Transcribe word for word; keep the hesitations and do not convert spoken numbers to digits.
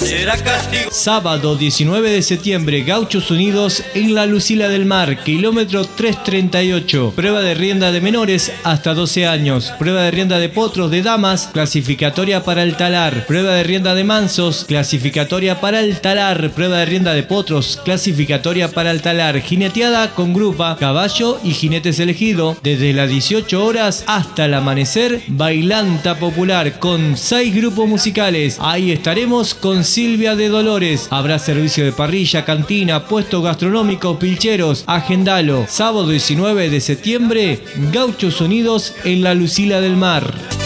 será castigo. Sábado diecinueve de septiembre, Gauchos Unidos en la Lucila del Mar, kilómetro trescientos treinta y ocho. Prueba de rienda de menores hasta doce años. Prueba de rienda de potros de damas, clasificatoria para el talar. Prueba de rienda de mansos, clasificatoria para el talar. Prueba de rienda de potros, clasificatoria para el talar. Jineteada con grupa, caballo y jinetes elegido. Desde las dieciocho horas hasta el amanecer, bailanta popular con seis grupos musicales. Ahí estaremos con Silvia de Dolores. Habrá servicio de parrilla, cantina, puestos gastronómicos, pilcheros. Agendalo. Sábado diecinueve de septiembre, Gauchos Unidos en la Lucila del Mar.